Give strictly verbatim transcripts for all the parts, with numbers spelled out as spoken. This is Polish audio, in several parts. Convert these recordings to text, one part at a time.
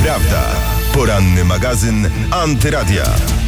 Prawda. Poranny magazyn Antyradia.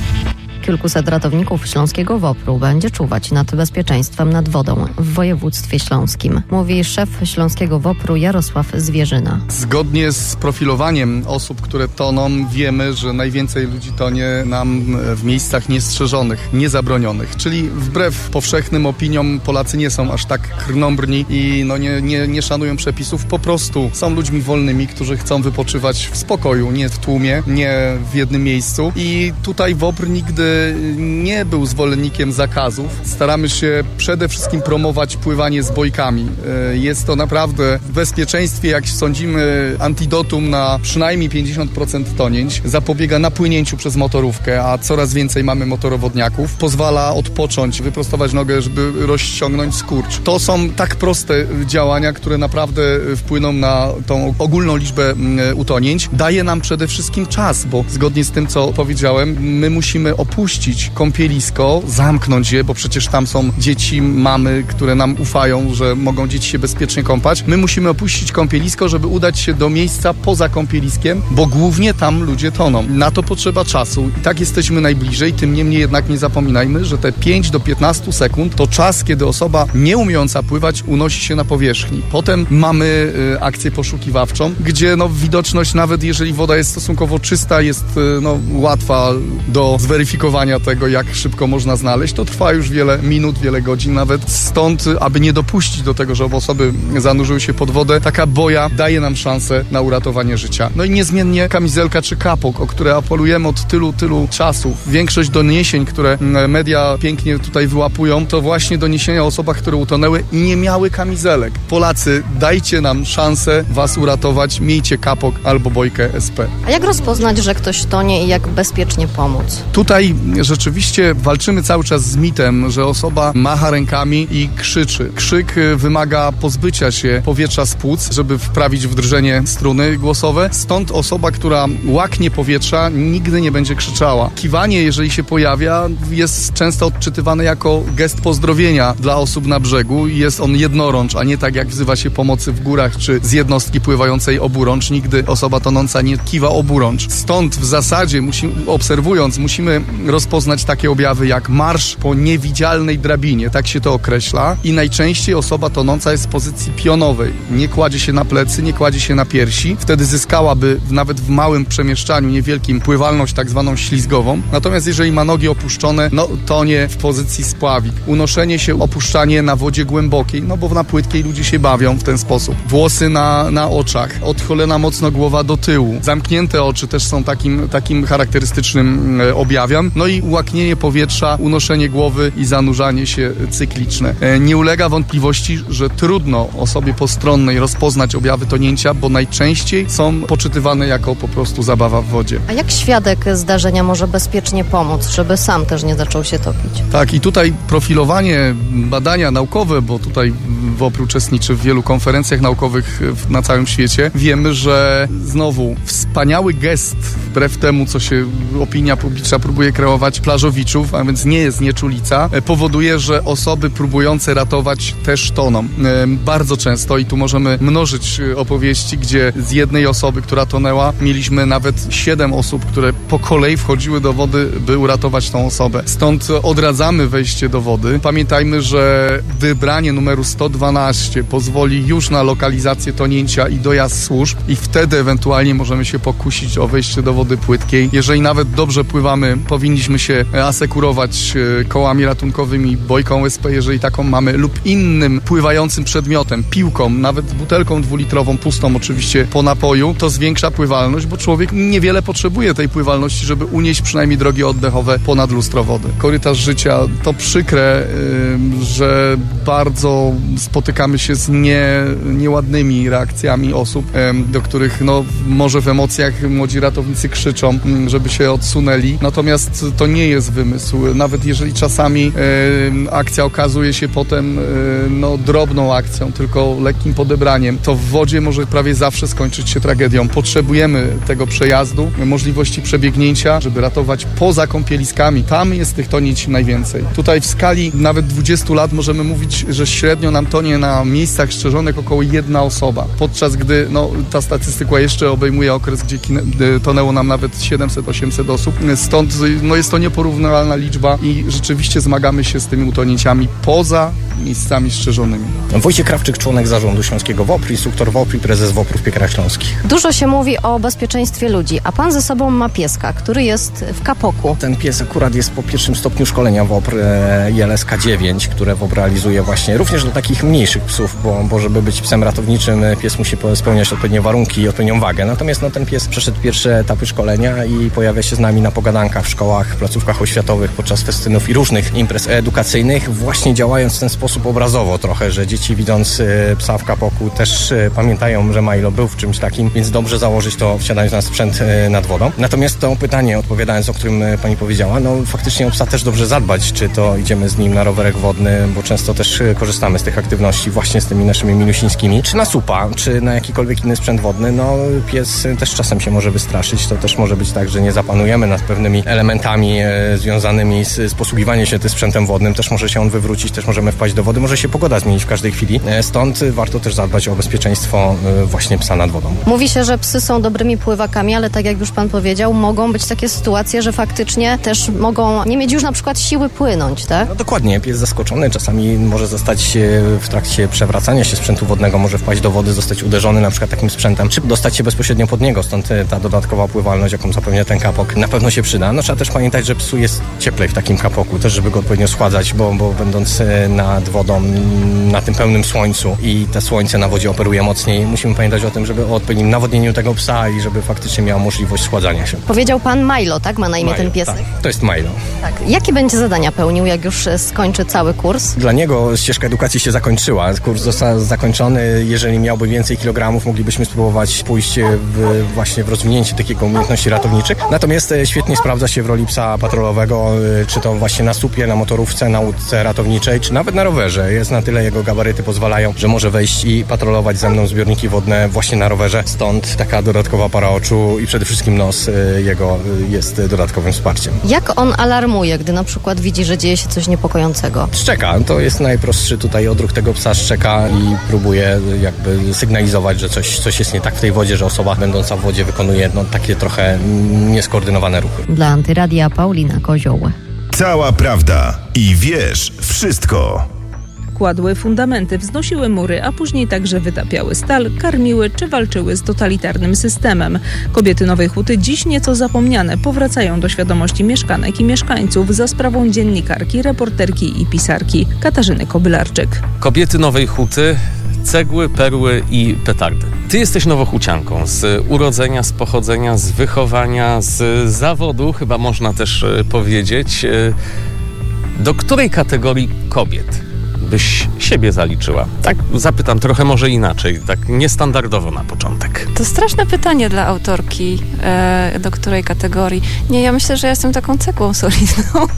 Kilkuset ratowników śląskiego WOPR-u będzie czuwać nad bezpieczeństwem nad wodą w województwie śląskim, mówi szef śląskiego WOPR-u Jarosław Zwierzyna. Zgodnie z profilowaniem osób, które toną, wiemy, że najwięcej ludzi tonie nam w miejscach niestrzeżonych, niezabronionych, czyli wbrew powszechnym opiniom Polacy nie są aż tak krnąbrni i no nie, nie, nie szanują przepisów, po prostu są ludźmi wolnymi, którzy chcą wypoczywać w spokoju, nie w tłumie, nie w jednym miejscu i tutaj WOPR nigdy nie był zwolennikiem zakazów. Staramy się przede wszystkim promować pływanie z bojkami. Jest to naprawdę w bezpieczeństwie, jak sądzimy, antidotum na przynajmniej pięćdziesiąt procent tonięć. Zapobiega napłynięciu przez motorówkę, a coraz więcej mamy motorowodniaków. Pozwala odpocząć, wyprostować nogę, żeby rozciągnąć skurcz. To są tak proste działania, które naprawdę wpłyną na tą ogólną liczbę utonięć. Daje nam przede wszystkim czas, bo zgodnie z tym, co powiedziałem, my musimy opuścić kąpielisko, zamknąć je, bo przecież tam są dzieci, mamy, które nam ufają, że mogą dzieci się bezpiecznie kąpać. My musimy opuścić kąpielisko, żeby udać się do miejsca poza kąpieliskiem, bo głównie tam ludzie toną. Na to potrzeba czasu i tak jesteśmy najbliżej, tym niemniej jednak nie zapominajmy, że te pięć do piętnastu sekund to czas, kiedy osoba nie umiejąca pływać unosi się na powierzchni. Potem mamy y, akcję poszukiwawczą, gdzie no, widoczność, nawet jeżeli woda jest stosunkowo czysta, jest y, no, łatwa do zweryfikowania tego, jak szybko można znaleźć, to trwa już wiele minut, wiele godzin nawet. Stąd, aby nie dopuścić do tego, żeby osoby zanurzyły się pod wodę, taka boja daje nam szansę na uratowanie życia. No i niezmiennie kamizelka czy kapok, o które apelujemy od tylu, tylu czasu. Większość doniesień, które media pięknie tutaj wyłapują, to właśnie doniesienia o osobach, które utonęły i nie miały kamizelek. Polacy, dajcie nam szansę was uratować, miejcie kapok albo bojkę S P. A jak rozpoznać, że ktoś tonie i jak bezpiecznie pomóc? Tutaj rzeczywiście walczymy cały czas z mitem, że osoba macha rękami i krzyczy. Krzyk wymaga pozbycia się powietrza z płuc, żeby wprawić w drżenie struny głosowe. Stąd osoba, która łaknie powietrza, nigdy nie będzie krzyczała. Kiwanie, jeżeli się pojawia, jest często odczytywane jako gest pozdrowienia dla osób na brzegu i jest on jednorącz, a nie tak jak wzywa się pomocy w górach czy z jednostki pływającej oburącz. Nigdy osoba tonąca nie kiwa oburącz. Stąd w zasadzie, musi, obserwując, musimy rozpoznać takie objawy jak marsz po niewidzialnej drabinie, tak się to określa i najczęściej osoba tonąca jest w pozycji pionowej. Nie kładzie się na plecy, nie kładzie się na piersi. Wtedy zyskałaby nawet w małym przemieszczaniu niewielkim pływalność tak zwaną ślizgową. Natomiast jeżeli ma nogi opuszczone, no tonie w pozycji spławik. Unoszenie się, opuszczanie na wodzie głębokiej, no bo na płytkiej ludzie się bawią w ten sposób. Włosy na, na oczach, odchylona mocno głowa do tyłu. Zamknięte oczy też są takim, takim charakterystycznym objawem. No i łaknienie powietrza, unoszenie głowy i zanurzanie się cykliczne. Nie ulega wątpliwości, że trudno osobie postronnej rozpoznać objawy tonięcia, bo najczęściej są poczytywane jako po prostu zabawa w wodzie. A jak świadek zdarzenia może bezpiecznie pomóc, żeby sam też nie zaczął się topić? Tak, i tutaj profilowanie, badania naukowe, bo tutaj WOPR uczestniczy w wielu konferencjach naukowych na całym świecie, wiemy, że znowu wspaniały gest, wbrew temu, co się opinia publiczna próbuje kreować, plażowiczów, a więc nie jest nieczulica, powoduje, że osoby próbujące ratować też toną. Bardzo często i tu możemy mnożyć opowieści, gdzie z jednej osoby, która tonęła, mieliśmy nawet siedem osób, które po kolei wchodziły do wody, by uratować tą osobę. Stąd odradzamy wejście do wody. Pamiętajmy, że wybranie numeru sto dwanaście pozwoli już na lokalizację tonięcia i dojazd służb i wtedy ewentualnie możemy się pokusić o wejście do wody płytkiej. Jeżeli nawet dobrze pływamy, powinniśmy się asekurować kołami ratunkowymi, bojką S P, jeżeli taką mamy, lub innym pływającym przedmiotem, piłką, nawet butelką dwulitrową, pustą oczywiście po napoju. To zwiększa pływalność, bo człowiek niewiele potrzebuje tej pływalności, żeby unieść przynajmniej drogi oddechowe ponad lustro wody. Korytarz życia to przykre, yy, że bardzo spotykamy się z nie, nieładnymi reakcjami osób, yy, do których no, może w emocjach młodzi ratownicy krzyczą, yy, żeby się odsunęli. Natomiast to nie jest wymysł. Nawet jeżeli czasami yy, akcja okazuje się potem yy, no, drobną akcją, tylko lekkim podebraniem, to w wodzie może prawie zawsze skończyć się tragedią. Potrzebujemy tego przejazdu, możliwości przebiegnięcia, żeby ratować poza kąpieliskami. Tam jest tych tonięć najwięcej. Tutaj w skali nawet dwudziestu lat możemy mówić, że średnio nam tonie na miejscach strzeżonych około jedna osoba. Podczas gdy no, ta statystyka jeszcze obejmuje okres Anvers, gdzie tonęło nam nawet siedemset osiemset osób. Stąd no, jest to nieporównywalna liczba i rzeczywiście zmagamy się z tymi utonięciami poza miejscami strzeżonymi. Wojciech Krawczyk, członek zarządu Śląskiego W O P R, instruktor W O P R i prezes W O P R w Piekarach Śląskich. Dużo się mówi o bezpieczeństwie ludzi, a pan ze sobą ma pieska, który jest w kapoku. Ten pies akurat jest po pierwszym stopniu szkolenia W O P R I L S K dziewięć, które W O P R realizuje właśnie również do takich mniejszych psów, bo, bo żeby być psem ratowniczym, pies musi spełniać odpowiednie warunki i odpowiednią wagę. Natomiast no, ten pies przeszedł pierwsze etapy szkolenia i pojawia się z nami na pogadankach w szkołach, placówkach oświatowych, podczas festynów i różnych imprez edukacyjnych, właśnie działając w ten sposób obrazowo trochę, że dzieci widząc psa w kapoku też pamiętają, że Milo był w czymś takim, więc dobrze założyć to wsiadając na sprzęt nad wodą. Natomiast to pytanie, odpowiadając, o którym pani powiedziała, no faktycznie o psa też dobrze zadbać, czy to idziemy z nim na rowerek wodny, bo często też korzystamy z tych aktywności właśnie z tymi naszymi minusińskimi, czy na supa, czy na jakikolwiek inny sprzęt wodny, no pies też czasem się może wystraszyć, to też może być tak, że nie zapanujemy nad pewnymi elementami e, związanymi z, z posługiwaniem się tym sprzętem wodnym, też może się on wywrócić, też możemy wpaść do wody, może się pogoda zmienić w każdej chwili, e, stąd warto też zadbać o bezpieczeństwo e, właśnie psa nad wodą. Mówi się, że psy są dobrymi pływakami, ale tak jak już pan powiedział, mogą być takie sytuacje, że faktycznie też mogą nie mieć już na przykład siły płynąć, tak? No dokładnie, pies zaskoczony czasami może zostać w trakcie przewracania się sprzętu wodnego, może wpaść do wody, zostać uderzony na przykład takim sprzętem, czy dostać się bezpośrednio pod niego, stąd ta dodatkowa pływalność, jaką zapewnia ten kapok, na pewno się przyda. No trzeba też pamiętać, że psu jest cieplej w takim kapoku, też żeby go odpowiednio schładzać, bo, bo będąc nad wodą, na tym pełnym słońcu i te słońce na wodzie operuje mocniej, musimy pamiętać o tym, żeby o odpowiednim nawodnieniu tego psa i żeby faktycznie miał możliwość schładzania się. Powiedział pan Milo, tak? Ma na imię Milo, ten piesek? Tak, to jest Milo. Tak. Jakie będzie zadania pełnił, jak już skończy cały kurs? Dla niego ścieżka edukacji się zakończyła. Kurs został zakończony. Jeżeli miałby więcej kilogramów, moglibyśmy spróbować pójść w, właśnie w rozwinięcie tych jego umiejętności ratowniczych. Natomiast świetnie sprawdza się w roli psa patrolowego, czy to właśnie na supie, na motorówce, na łódce ratowniczej, czy nawet na rowerze. Jest na tyle, jego gabaryty pozwalają, że może wejść i patrolować ze mną zbiorniki wodne właśnie na rowerze. Stąd taka dodatkowa para oczu i przede wszystkim nos jego jest dodatkowym wsparciem. Jak on alarmuje, gdy na przykład widzi, że dzieje się coś niepokojącego? Szczeka. To jest najprostszy tutaj odruch tego psa, szczeka i próbuje jakby sygnalizować, że coś, coś jest nie tak w tej wodzie, że osoba będąca w wodzie wykonuje no, takie trochę nieskoordynowane ruchy. Dla Antyradia Paulina Kozioł. Cała prawda i wiesz wszystko. Kładły fundamenty, wznosiły mury, a później także wytapiały stal, karmiły czy walczyły z totalitarnym systemem. Kobiety Nowej Huty, dziś nieco zapomniane, powracają do świadomości mieszkanek i mieszkańców za sprawą dziennikarki, reporterki i pisarki Katarzyny Kobylarczyk. Kobiety Nowej Huty, cegły, perły i petardy. Ty jesteś nowohucianką z urodzenia, z pochodzenia, z wychowania, z zawodu, chyba można też powiedzieć. Do której kategorii kobiet byś siebie zaliczyła? Tak zapytam trochę może inaczej, tak niestandardowo na początek. To straszne pytanie dla autorki, e, do której kategorii. Nie, ja myślę, że ja jestem taką cegłą solidną.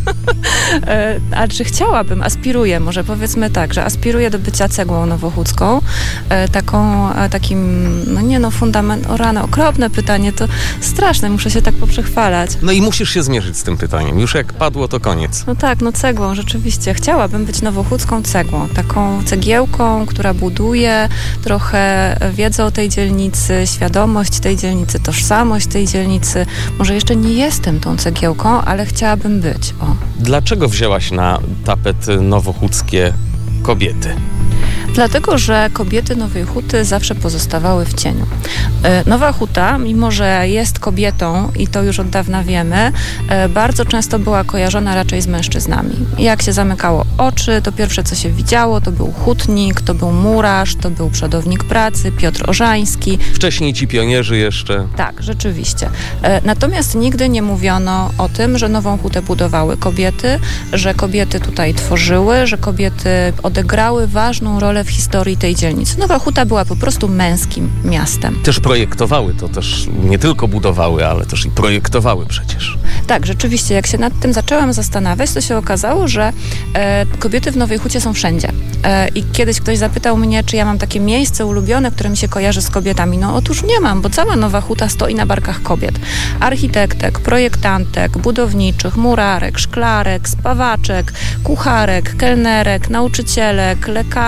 e, a czy chciałabym, aspiruję, może powiedzmy tak, że aspiruję do bycia cegłą nowochódzką, e, taką, e, takim, no nie no, fundament, o rano, okropne pytanie, to straszne, muszę się tak poprzechwalać. No i musisz się zmierzyć z tym pytaniem, już jak padło, to koniec. No tak, no cegłą, rzeczywiście. Chciałabym być nowochódzką cegłą, taką cegiełką, która buduje trochę wiedzę o tej dzielnicy, świadomość tej dzielnicy, tożsamość tej dzielnicy. Może jeszcze nie jestem tą cegiełką, ale chciałabym być. O. Dlaczego wzięłaś na tapet nowochódzkie kobiety? Dlatego, że kobiety Nowej Huty zawsze pozostawały w cieniu. Nowa Huta, mimo że jest kobietą i to już od dawna wiemy, bardzo często była kojarzona raczej z mężczyznami. Jak się zamykało oczy, to pierwsze co się widziało, to był hutnik, to był murarz, to był przodownik pracy, Piotr Orzański. Wcześniej ci pionierzy jeszcze. Tak, rzeczywiście. Natomiast nigdy nie mówiono o tym, że Nową Hutę budowały kobiety, że kobiety tutaj tworzyły, że kobiety odegrały ważną rolę w historii tej dzielnicy. Nowa Huta była po prostu męskim miastem. Też projektowały, to też nie tylko budowały, ale też i projektowały przecież. Tak, rzeczywiście, jak się nad tym zaczęłam zastanawiać, to się okazało, że e, kobiety w Nowej Hucie są wszędzie. E, I kiedyś ktoś zapytał mnie, czy ja mam takie miejsce ulubione, które mi się kojarzy z kobietami. No otóż nie mam, bo cała Nowa Huta stoi na barkach kobiet. Architektek, projektantek, budowniczych, murarek, szklarek, spawaczek, kucharek, kelnerek, nauczycielek, lekarek, pielęgniarek,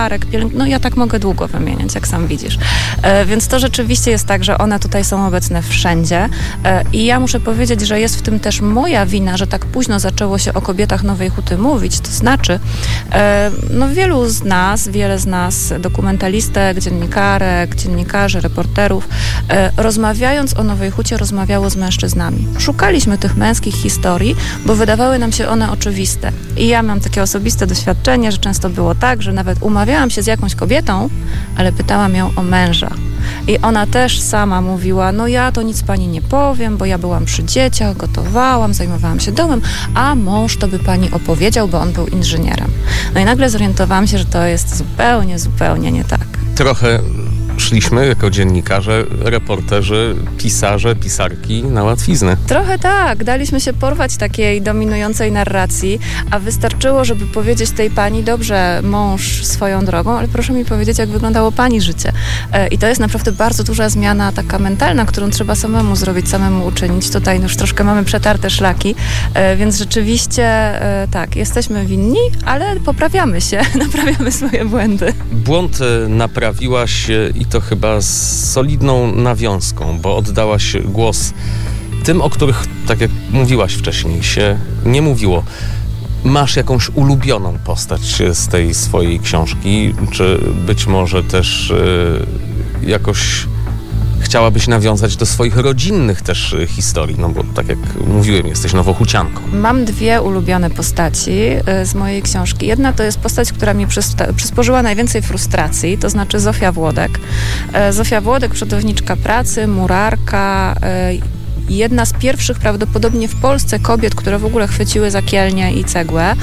Catering, no ja tak mogę długo wymieniać, jak sam widzisz. E, więc to rzeczywiście jest tak, że one tutaj są obecne wszędzie e, i ja muszę powiedzieć, że jest w tym też moja wina, że tak późno zaczęło się o kobietach Nowej Huty mówić, to znaczy e, no wielu z nas, wiele z nas, dokumentalistek, dziennikarek, dziennikarzy, reporterów, e, rozmawiając o Nowej Hucie, rozmawiało z mężczyznami. Szukaliśmy tych męskich historii, bo wydawały nam się one oczywiste. I ja mam takie osobiste doświadczenie, że często było tak, że nawet umawiałam się z jakąś kobietą, ale pytałam ją o męża. I ona też sama mówiła, no ja to nic pani nie powiem, bo ja byłam przy dzieciach, gotowałam, zajmowałam się domem, a mąż to by pani opowiedział, bo on był inżynierem. No i nagle zorientowałam się, że to jest zupełnie, zupełnie nie tak. Trochę szliśmy jako dziennikarze, reporterzy, pisarze, pisarki na łatwiznę. Trochę tak. Daliśmy się porwać takiej dominującej narracji, a wystarczyło, żeby powiedzieć tej pani, dobrze, mąż swoją drogą, ale proszę mi powiedzieć, jak wyglądało pani życie. I to jest naprawdę bardzo duża zmiana taka mentalna, którą trzeba samemu zrobić, samemu uczynić. Tutaj już troszkę mamy przetarte szlaki, więc rzeczywiście tak, jesteśmy winni, ale poprawiamy się, naprawiamy swoje błędy. Błąd naprawiłaś i to chyba z solidną nawiązką, bo oddałaś głos tym, o których, tak jak mówiłaś wcześniej, się nie mówiło. Masz jakąś ulubioną postać z tej swojej książki, czy być może też y, jakoś chciałabyś nawiązać do swoich rodzinnych też historii, no bo tak jak mówiłem, jesteś nowohucianką. Mam dwie ulubione postaci z mojej książki. Jedna to jest postać, która mi przysporzyła najwięcej frustracji, to znaczy Zofia Włodek. Zofia Włodek, przodowniczka pracy, murarka, jedna z pierwszych prawdopodobnie w Polsce kobiet, które w ogóle chwyciły za kielnię i cegłę.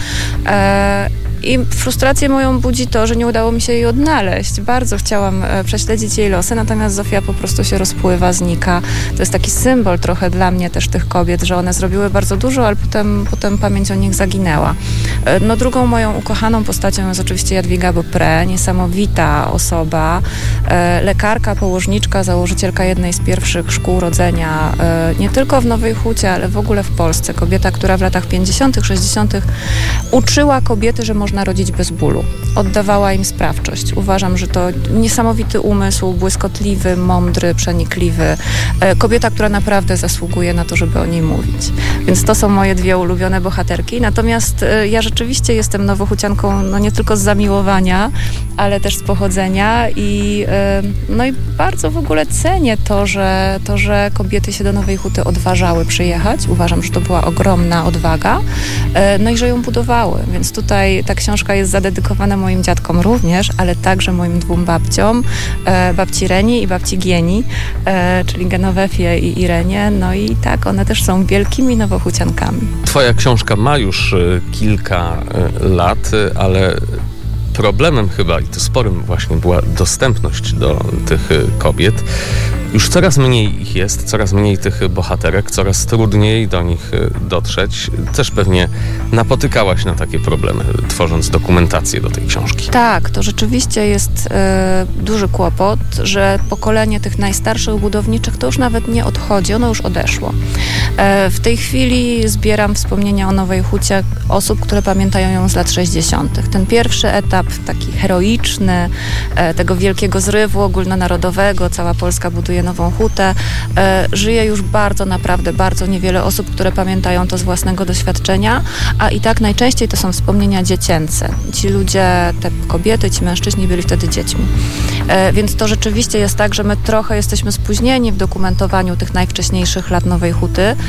I frustrację moją budzi to, że nie udało mi się jej odnaleźć. Bardzo chciałam prześledzić jej losy, natomiast Zofia po prostu się rozpływa, znika. To jest taki symbol trochę dla mnie też tych kobiet, że one zrobiły bardzo dużo, ale potem, potem pamięć o nich zaginęła. No drugą moją ukochaną postacią jest oczywiście Jadwiga Beaupré, niesamowita osoba, lekarka, położniczka, założycielka jednej z pierwszych szkół rodzenia, nie tylko w Nowej Hucie, ale w ogóle w Polsce. Kobieta, która w latach pięćdziesiątych, sześćdziesiątych uczyła kobiety, że można rodzić bez bólu. Oddawała im sprawczość. Uważam, że to niesamowity umysł, błyskotliwy, mądry, przenikliwy. Kobieta, która naprawdę zasługuje na to, żeby o niej mówić. Więc to są moje dwie ulubione bohaterki. Natomiast ja rzeczywiście jestem nowohucianką, no nie tylko z zamiłowania, ale też z pochodzenia i, no i bardzo w ogóle cenię to, że, to, że kobiety się do Nowej Huty odważały przyjechać. Uważam, że to była ogromna odwaga. No i że ją budowały. Więc tutaj ta książka jest zadedykowana moim dziadkom również, ale także moim dwóm babciom, e, babci Reni i babci Gieni, e, czyli Genowefie i Irenie. No i tak, one też są wielkimi nowohuciankami. Twoja książka ma już e, kilka e, lat, e, ale problemem chyba, i to sporym właśnie, była dostępność do tych kobiet. Już coraz mniej ich jest, coraz mniej tych bohaterek, coraz trudniej do nich dotrzeć. Też pewnie napotykałaś na takie problemy, tworząc dokumentację do tej książki. Tak, to rzeczywiście jest e, duży kłopot, że pokolenie tych najstarszych budowniczych to już nawet nie odchodzi, ono już odeszło. E, w tej chwili zbieram wspomnienia o Nowej Hucie osób, które pamiętają ją z lat sześćdziesiątych. Ten pierwszy etap, taki heroiczny, e, tego wielkiego zrywu ogólnonarodowego, cała Polska buduje Nową Hutę, e, żyje już bardzo, naprawdę bardzo niewiele osób, które pamiętają to z własnego doświadczenia, a i tak najczęściej to są wspomnienia dziecięce. Ci ludzie, te kobiety, ci mężczyźni byli wtedy dziećmi. E, więc to rzeczywiście jest tak, że my trochę jesteśmy spóźnieni w dokumentowaniu tych najwcześniejszych lat Nowej Huty, e,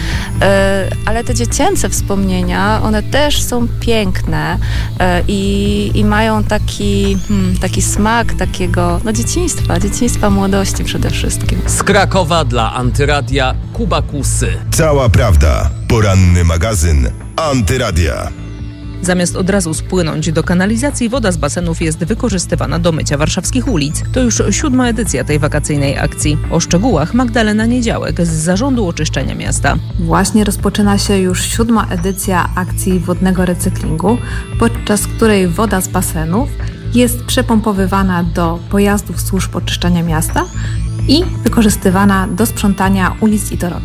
ale te dziecięce wspomnienia, one też są piękne e, i, i mają taki, hmm, taki smak takiego no, dzieciństwa, dzieciństwa, młodości przede wszystkim. Z Krakowa dla Antyradia Kuba Kusy. Cała prawda. Poranny magazyn Antyradia. Zamiast od razu spłynąć do kanalizacji, woda z basenów jest wykorzystywana do mycia warszawskich ulic. To już siódma edycja tej wakacyjnej akcji. O szczegółach Magdalena Niedziałek z Zarządu Oczyszczenia Miasta. Właśnie rozpoczyna się już siódma edycja akcji wodnego recyklingu, podczas której woda z basenów jest przepompowywana do pojazdów służb oczyszczania miasta i wykorzystywana do sprzątania ulic i torowisk.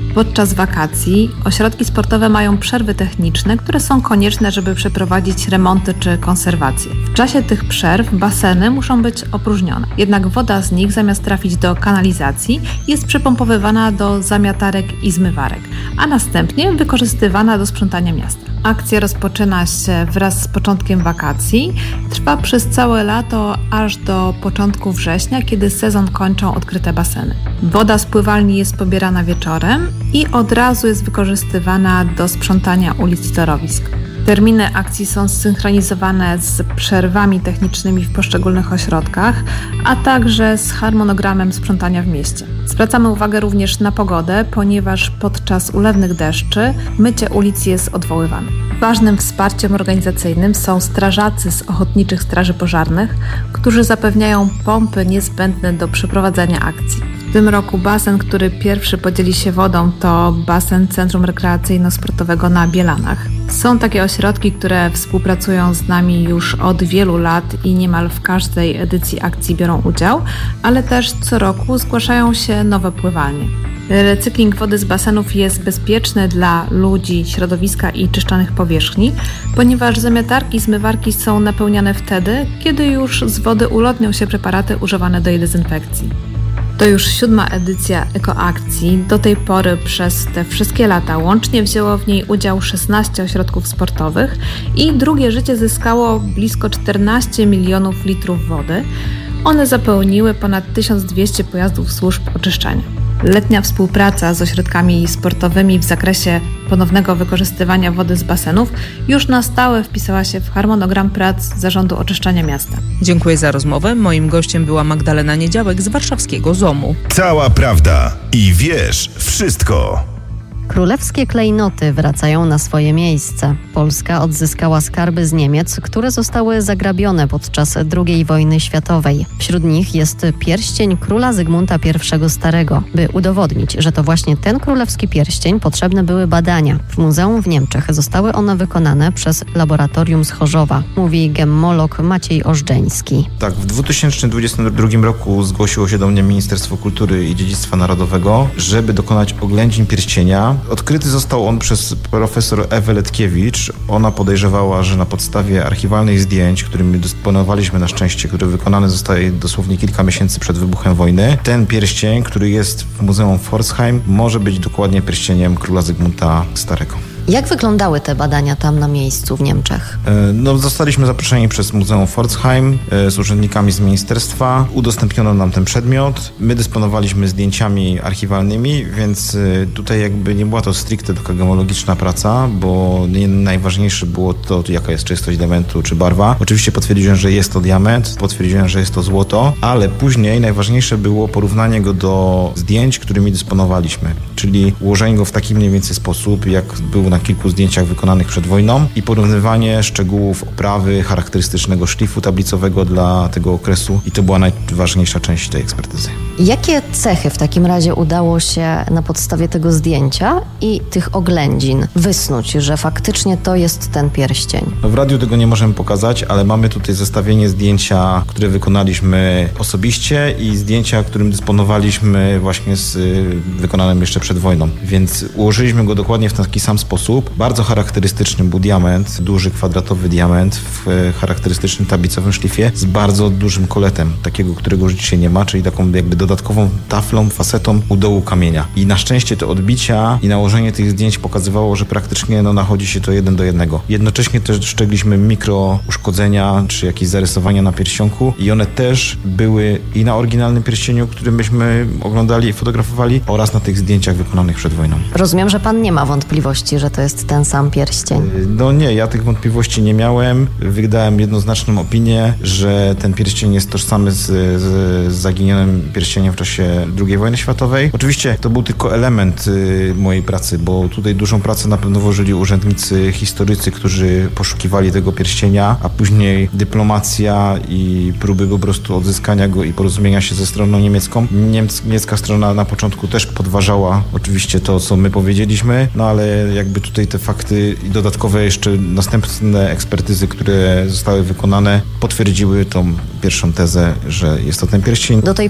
Podczas wakacji ośrodki sportowe mają przerwy techniczne, które są konieczne, żeby przeprowadzić remonty czy konserwacje. W czasie tych przerw baseny muszą być opróżnione. Jednak woda z nich zamiast trafić do kanalizacji jest przepompowywana do zamiatarek i zmywarek, a następnie wykorzystywana do sprzątania miasta. Akcja rozpoczyna się wraz z początkiem wakacji, trwa przez całe lato aż do początku września, kiedy sezon kończą odkryte baseny. Woda z pływalni jest pobierana wieczorem i od razu jest wykorzystywana do sprzątania ulic i torowisk. Terminy akcji są zsynchronizowane z przerwami technicznymi w poszczególnych ośrodkach, a także z harmonogramem sprzątania w mieście. Zwracamy uwagę również na pogodę, ponieważ podczas ulewnych deszczy mycie ulic jest odwoływane. Ważnym wsparciem organizacyjnym są strażacy z Ochotniczych Straży Pożarnych, którzy zapewniają pompy niezbędne do przeprowadzenia akcji. W tym roku basen, który pierwszy podzieli się wodą, to basen Centrum Rekreacyjno-Sportowego na Bielanach. Są takie ośrodki, które współpracują z nami już od wielu lat i niemal w każdej edycji akcji biorą udział, ale też co roku zgłaszają się nowe pływalnie. Recykling wody z basenów jest bezpieczny dla ludzi, środowiska i czyszczanych powierzchni, ponieważ zamiatarki i zmywarki są napełniane wtedy, kiedy już z wody ulotnią się preparaty używane do jej dezynfekcji. To już siódma edycja ekoakcji. Do tej pory przez te wszystkie lata łącznie wzięło w niej udział szesnaście ośrodków sportowych i drugie życie zyskało blisko czternaście milionów litrów wody. One zapełniły ponad tysiąc dwieście pojazdów służb oczyszczania. Letnia współpraca z ośrodkami sportowymi w zakresie ponownego wykorzystywania wody z basenów już na stałe wpisała się w harmonogram prac Zarządu Oczyszczania Miasta. Dziękuję za rozmowę. Moim gościem była Magdalena Niedziałek z warszawskiego ZOMU. Cała prawda i wiesz wszystko. Królewskie klejnoty wracają na swoje miejsce. Polska odzyskała skarby z Niemiec, które zostały zagrabione podczas drugiej wojny światowej. Wśród nich jest pierścień króla Zygmunta pierwszego Starego. By udowodnić, że to właśnie ten królewski pierścień, potrzebne były badania. W muzeum w Niemczech zostały one wykonane przez laboratorium z Chorzowa, mówi gemmolog Maciej Ożdżeński. Tak, w dwa tysiące dwudziestym drugim roku zgłosiło się do mnie Ministerstwo Kultury i Dziedzictwa Narodowego, żeby dokonać oględzin pierścienia. Odkryty został on przez profesor Ewę Letkiewicz. Ona podejrzewała, że na podstawie archiwalnych zdjęć, którymi dysponowaliśmy na szczęście, które wykonane zostały dosłownie kilka miesięcy przed wybuchem wojny, ten pierścień, który jest w Muzeum Pforzheim, może być dokładnie pierścieniem króla Zygmunta Starego. Jak wyglądały te badania tam na miejscu w Niemczech? No, zostaliśmy zaproszeni przez Muzeum Pforzheim z urzędnikami z ministerstwa. Udostępniono nam ten przedmiot. My dysponowaliśmy zdjęciami archiwalnymi, więc tutaj jakby nie była to stricte taka gemologiczna praca, bo najważniejsze było to, jaka jest czystość diamentu czy barwa. Oczywiście potwierdziłem, że jest to diament, potwierdziłem, że jest to złoto, ale później najważniejsze było porównanie go do zdjęć, którymi dysponowaliśmy, czyli ułożenie go w taki mniej więcej sposób, jak był na kilku zdjęciach wykonanych przed wojną i porównywanie szczegółów oprawy, charakterystycznego szlifu tablicowego dla tego okresu i to była najważniejsza część tej ekspertyzy. Jakie cechy w takim razie udało się na podstawie tego zdjęcia i tych oględzin wysnuć, że faktycznie to jest ten pierścień? No w radiu tego nie możemy pokazać, ale mamy tutaj zestawienie zdjęcia, które wykonaliśmy osobiście i zdjęcia, którym dysponowaliśmy właśnie z wykonanym jeszcze przed wojną, więc ułożyliśmy go dokładnie w taki sam sposób. Bardzo charakterystyczny był diament, duży kwadratowy diament w charakterystycznym tablicowym szlifie z bardzo dużym koletem, takiego, którego już dzisiaj nie ma, czyli taką jakby dodatkową taflą, fasetą u dołu kamienia. I na szczęście te odbicia i nałożenie tych zdjęć pokazywało, że praktycznie no, nachodzi się to jeden do jednego. Jednocześnie też szczegliśmy mikro uszkodzenia, czy jakieś zarysowania na pierścionku i one też były i na oryginalnym pierścieniu, który myśmy oglądali i fotografowali, oraz na tych zdjęciach wykonanych przed wojną. Rozumiem, że pan nie ma wątpliwości, że to jest ten sam pierścień. No nie, ja tych wątpliwości nie miałem. Wydałem jednoznaczną opinię, że ten pierścień jest tożsamy z, z, z zaginionym pierścieniem w czasie drugiej wojny światowej. Oczywiście to był tylko element y, mojej pracy, bo tutaj dużą pracę na pewno włożyli urzędnicy, historycy, którzy poszukiwali tego pierścienia, a później dyplomacja i próby po prostu odzyskania go i porozumienia się ze stroną niemiecką. Niemc, niemiecka strona na początku też podważała oczywiście to, co my powiedzieliśmy, no ale jakby tutaj te fakty i dodatkowe jeszcze następne ekspertyzy, które zostały wykonane, potwierdziły tą pierwszą tezę, że jest to ten pierścień. Do tej pory te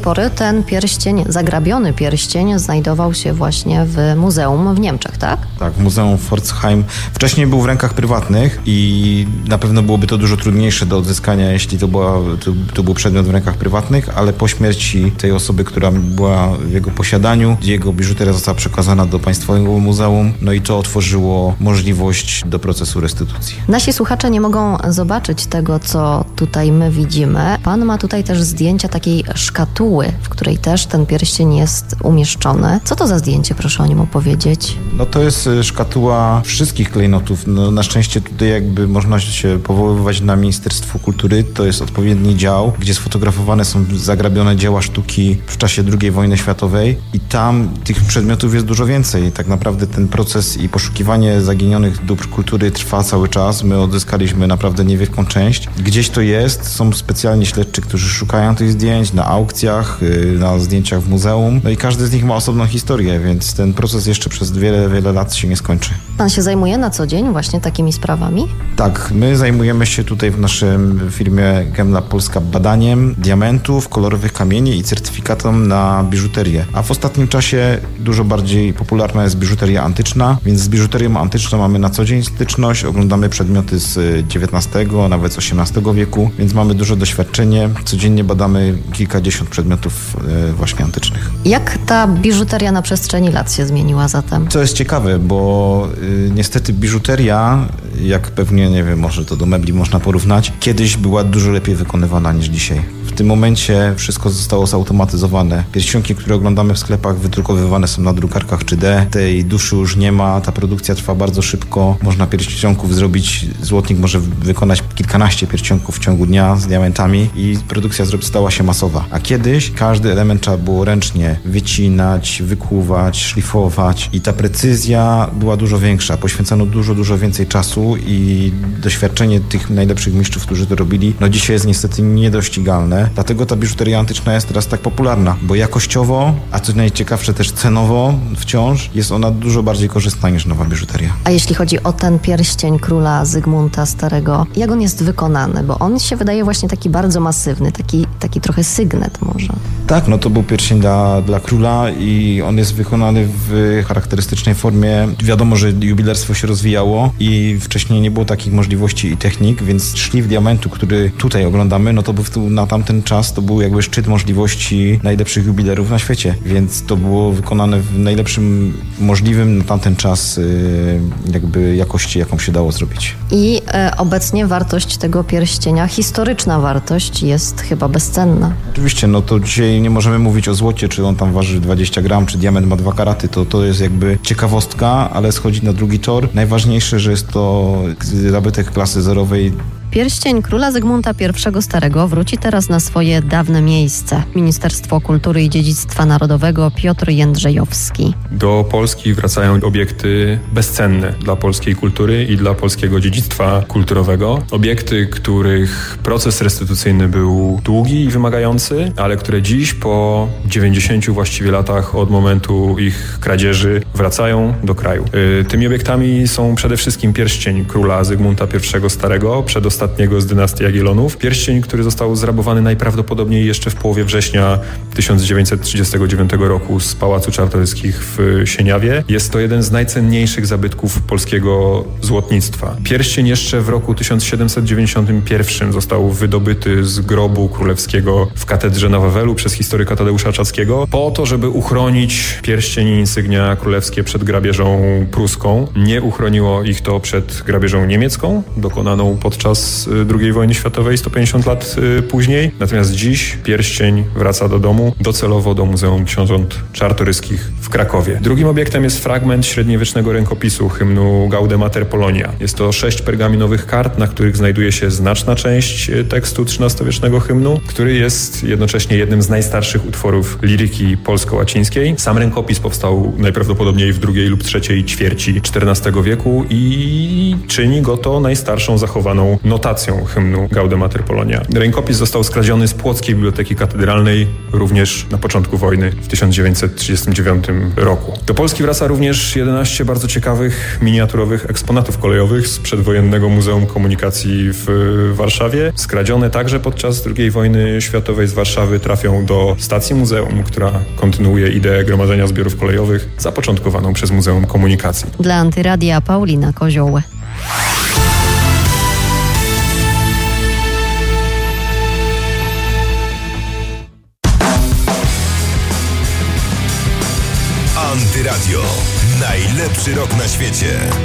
ten pierścień, zagrabiony pierścień znajdował się właśnie w muzeum w Niemczech, tak? Tak, w Muzeum Pforzheim. Wcześniej był w rękach prywatnych i na pewno byłoby to dużo trudniejsze do odzyskania, jeśli to, była, to, to był przedmiot w rękach prywatnych, ale po śmierci tej osoby, która była w jego posiadaniu, jego biżuteria została przekazana do Państwowego Muzeum, no i to otworzyło możliwość do procesu restytucji. Nasi słuchacze nie mogą zobaczyć tego, co tutaj my widzimy. Pan ma tutaj też zdjęcia takiej szkatuły, w której też ten pierścień jest umieszczony. Co to za zdjęcie, proszę o nim opowiedzieć? No to jest szkatuła wszystkich klejnotów. No, na szczęście tutaj jakby można się powoływać na Ministerstwo Kultury. To jest odpowiedni dział, gdzie sfotografowane są zagrabione dzieła sztuki w czasie drugiej wojny światowej i tam tych przedmiotów jest dużo więcej. Tak naprawdę ten proces i poszukiwanie zaginionych dóbr kultury trwa cały czas. My odzyskaliśmy naprawdę niewielką część. Gdzieś to jest. Są specjalni śledczy, którzy szukają tych zdjęć na aukcjach, na zdjęciach w muzeum. No i każdy z nich ma osobną historię, więc ten proces jeszcze przez wiele, wiele lat się nie skończy. Pan się zajmuje na co dzień właśnie takimi sprawami? Tak, my zajmujemy się tutaj w naszym firmie Gemlab Polska badaniem diamentów, kolorowych kamieni i certyfikatem na biżuterię. A w ostatnim czasie dużo bardziej popularna jest biżuteria antyczna, więc z biżuterią antyczną mamy na co dzień styczność, oglądamy przedmioty z dziewiętnastego, nawet z osiemnastego wieku, więc mamy duże doświadczenie. Codziennie badamy kilkadziesiąt przedmiotów właśnie antycznych. Jak ta biżuteria na przestrzeni lat się zmieniła zatem? Co jest ciekawe, bo y, niestety biżuteria, jak pewnie, nie wiem, może to do mebli można porównać, kiedyś była dużo lepiej wykonywana niż dzisiaj. W tym momencie wszystko zostało zautomatyzowane. Pierścionki, które oglądamy w sklepach, wydrukowywane są na drukarkach trzy D. Tej duszy już nie ma, ta produkcja trwa bardzo szybko. Można pierścionków zrobić, złotnik może wykonać kilkanaście pierścionków w ciągu dnia z diamentami i produkcja stała się masowa. A kiedyś każdy element trzeba było ręcznie wycinać, wykuwać, szlifować i ta precyzja była dużo większa. Poświęcano dużo, dużo więcej czasu i doświadczenie tych najlepszych mistrzów, którzy to robili, no dzisiaj jest niestety niedościgalne. Dlatego ta biżuteria antyczna jest teraz tak popularna, bo jakościowo, a co najciekawsze też cenowo wciąż, jest ona dużo bardziej korzystna niż nowa biżuteria. A jeśli chodzi o ten pierścień króla Zygmunta Starego, jak on jest wykonany? Bo on się wydaje właśnie taki bardzo masywny, taki, taki trochę sygnet może. Tak, no to był pierścień dla, dla króla i on jest wykonany w charakterystycznej formie. Wiadomo, że jubilerstwo się rozwijało i wcześniej nie było takich możliwości i technik, więc szlif diamentu, który tutaj oglądamy, no to był na tamten czas, to był jakby szczyt możliwości najlepszych jubilerów na świecie, więc to było wykonane w najlepszym możliwym na tamten czas yy, jakby jakości, jaką się dało zrobić. I e, obecnie wartość tego pierścienia, historyczna wartość jest chyba bezcenna. Oczywiście, no to dzisiaj nie możemy mówić o złocie, czy on tam waży dwadzieścia gram, czy diament ma dwa karaty, to, to jest jakby ciekawostka, ale schodzi na drugi tor. Najważniejsze, że jest to zabytek klasy zerowej. Pierścień króla Zygmunta I Starego wróci teraz na swoje dawne miejsce. Ministerstwo Kultury i Dziedzictwa Narodowego Piotr Jędrzejowski. Do Polski wracają obiekty bezcenne dla polskiej kultury i dla polskiego dziedzictwa kulturowego. Obiekty, których proces restytucyjny był długi i wymagający, ale które dziś po dziewięćdziesięciu właściwie latach od momentu ich kradzieży wracają do kraju. Tymi obiektami są przede wszystkim pierścień króla Zygmunta I Starego, przedostatniego ostatniego z dynastii Jagiellonów. Pierścień, który został zrabowany najprawdopodobniej jeszcze w połowie września tysiąc dziewięćset trzydziestego dziewiątego roku z Pałacu Czartoryskich w Sieniawie. Jest to jeden z najcenniejszych zabytków polskiego złotnictwa. Pierścień jeszcze w roku tysiąc siedemset dziewięćdziesiątym pierwszym został wydobyty z grobu królewskiego w katedrze na Wawelu przez historyka Tadeusza Czackiego po to, żeby uchronić pierścień i insygnia królewskie przed grabieżą pruską. Nie uchroniło ich to przed grabieżą niemiecką, dokonaną podczas drugiej wojny światowej sto pięćdziesiąt lat później. Natomiast dziś pierścień wraca do domu, docelowo do Muzeum Książąt Czartoryskich w Krakowie. Drugim obiektem jest fragment średniowiecznego rękopisu hymnu Gaude Mater Polonia. Jest to sześć pergaminowych kart, na których znajduje się znaczna część tekstu trzynastowiecznego hymnu, który jest jednocześnie jednym z najstarszych utworów liryki polsko-łacińskiej. Sam rękopis powstał najprawdopodobniej w drugiej lub trzeciej ćwierci czternastego wieku i czyni go to najstarszą zachowaną notą notacją hymnu Gaude Mater Polonia. Rękopis został skradziony z Płockiej Biblioteki Katedralnej również na początku wojny w tysiąc dziewięćset trzydziestym dziewiątym roku. Do Polski wraca również jedenaście bardzo ciekawych, miniaturowych eksponatów kolejowych z przedwojennego Muzeum Komunikacji w Warszawie. Skradzione także podczas drugiej wojny światowej z Warszawy trafią do stacji muzeum, która kontynuuje ideę gromadzenia zbiorów kolejowych zapoczątkowaną przez Muzeum Komunikacji. Dla Antyradia Paulina Kozioł. Antyradio. Najlepszy rok na świecie.